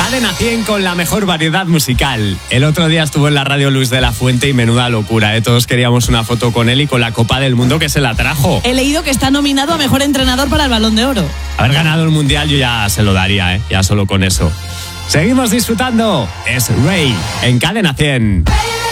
Cadena 100 con la mejor variedad musical. El otro día estuvo en la radio Luis de la Fuente y menuda locura, ¿eh? Todos queríamos una foto con él y con la Copa del Mundo que se la trajo. He leído que está nominado a Mejor Entrenador para el Balón de Oro. Haber ganado el Mundial yo ya se lo daría, ¿eh? Ya solo con eso. Seguimos disfrutando. Es Rey en Cadena 100.